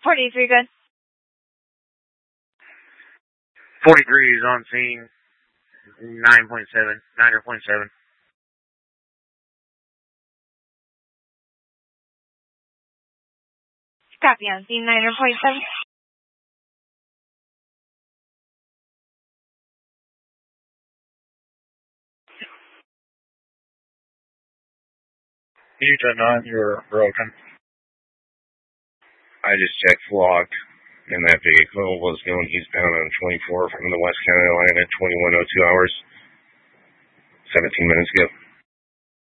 43 good. 43 is on scene. 9.7. 9.7. Copy on scene 9.7. Utah 9, you're broken. I just checked log, and that vehicle was going eastbound on 24 from the West County line at 21:02 hours, 17 minutes ago.